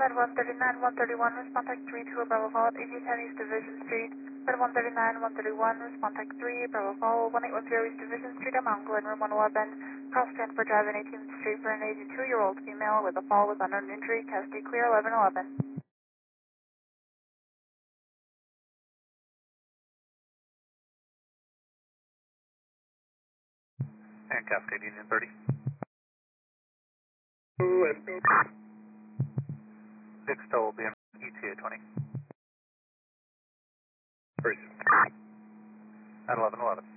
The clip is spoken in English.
Med 139, 131, respond type 3 to Bravo Followed, 1810 East Division Street. Med 139, 131, respond type 3, Bravo Followed, 1810 East Division Street, Mount Glen, room 111. Cross Stanford Drive, an 18th Street for an 82-year-old female with a fall with unknown injury. Custody clear, 1111. And Cascade Union 30. Dixto will be in ETA 20. At 1111.